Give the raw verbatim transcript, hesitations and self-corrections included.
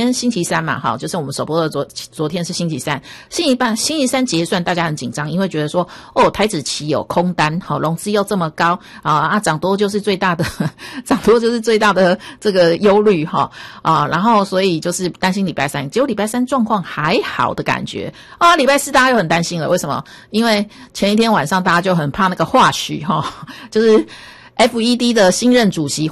天星期三嘛，哈，就是我们首播的昨昨天是星期三，星期半星期三结算，大家很紧张，因为觉得说，哦，台指期有空单，好，融资又这么高啊啊，涨多就是最大的，涨多就是最大的这个忧虑哈啊，然后所以就是担心礼拜三，结果礼拜三状况还好的感觉啊，礼拜四大家又很担心了，为什么？因为前一天晚上大家就很怕那个化许哈，就是 F E D 的新任主席